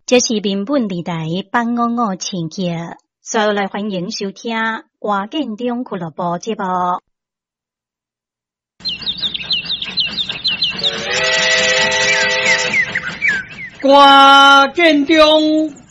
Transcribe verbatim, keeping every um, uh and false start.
这是民本地台八五五千集，所有来欢迎收听歌建中俱乐部节目。 歌建中